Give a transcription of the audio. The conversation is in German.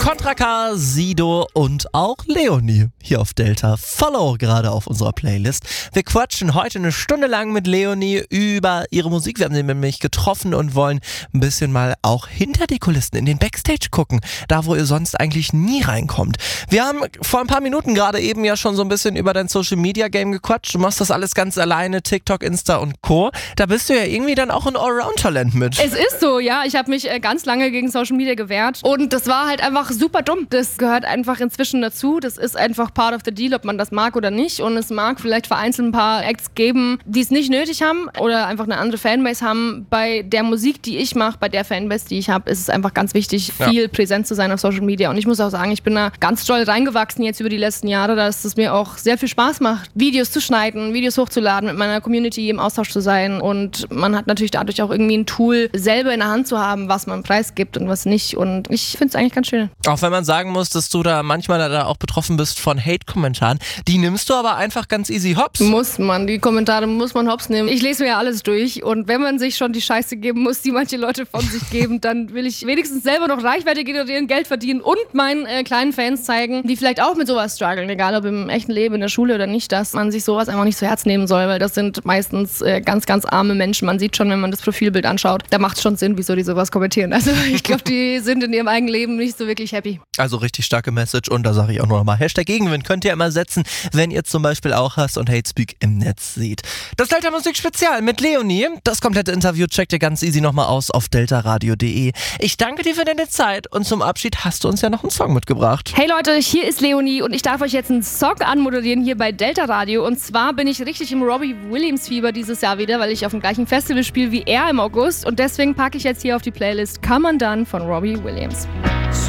Contra K, Sido und auch Leonie hier auf Delta. Follow gerade auf unserer Playlist. Wir quatschen heute eine Stunde lang mit Leonie über ihre Musik. Wir haben sie nämlich getroffen und wollen ein bisschen mal auch hinter die Kulissen in den Backstage gucken. Da, wo ihr sonst eigentlich nie reinkommt. Wir haben vor ein paar Minuten gerade eben ja schon so ein bisschen über dein Social Media Game gequatscht. Du machst das alles ganz alleine, TikTok, Insta und Co. Da bist du ja irgendwie dann auch ein Allround-Talent mit. Es ist so, ja. Ich habe mich ganz lange gegen Social Media gewehrt und das war halt einfach super dumm. Das gehört einfach inzwischen dazu. Das ist einfach part of the deal, ob man das mag oder nicht. Und es mag vielleicht vereinzelt ein paar Acts geben, die es nicht nötig haben oder einfach eine andere Fanbase haben. Bei der Musik, die ich mache, bei der Fanbase, die ich habe, ist es einfach ganz wichtig, viel präsent zu sein auf Social Media. Und ich muss auch sagen, ich bin da ganz doll reingewachsen jetzt über die letzten Jahre, dass es mir auch sehr viel Spaß macht, Videos zu schneiden, Videos hochzuladen, mit meiner Community im Austausch zu sein. Und man hat natürlich dadurch auch irgendwie ein Tool, selber in der Hand zu haben, was man preisgibt und was nicht. Und ich finde es eigentlich ganz schön. Auch wenn man sagen muss, dass du da manchmal da auch betroffen bist von Hate-Kommentaren, die nimmst du aber einfach ganz easy hops. Muss man, die Kommentare muss man hops nehmen. Ich lese mir ja alles durch und wenn man sich schon die Scheiße geben muss, die manche Leute von sich geben, dann will ich wenigstens selber noch Reichweite generieren, Geld verdienen und meinen kleinen Fans zeigen, die vielleicht auch mit sowas strugglen, egal ob im echten Leben, in der Schule oder nicht, dass man sich sowas einfach nicht zu Herz nehmen soll, weil das sind meistens ganz, ganz arme Menschen. Man sieht schon, wenn man das Profilbild anschaut, da macht es schon Sinn, wieso die sowas kommentieren. Also ich glaube, die sind in ihrem eigenen Leben nicht so wirklich happy. Also richtig starke Message und da sage ich auch noch mal Hashtag Gegenwind könnt ihr immer setzen, wenn ihr zum Beispiel auch Hass und Hate Speak im Netz seht. Das Delta Musik Spezial mit Leonie. Das komplette Interview checkt ihr ganz easy nochmal aus auf deltaradio.de. Ich danke dir für deine Zeit und zum Abschied hast du uns ja noch einen Song mitgebracht. Hey Leute, hier ist Leonie und ich darf euch jetzt einen Song anmoderieren hier bei Delta Radio und zwar bin ich richtig im Robbie Williams Fieber dieses Jahr wieder, weil ich auf dem gleichen Festival spiele wie er im August und deswegen packe ich jetzt hier auf die Playlist Come Undone von Robbie Williams.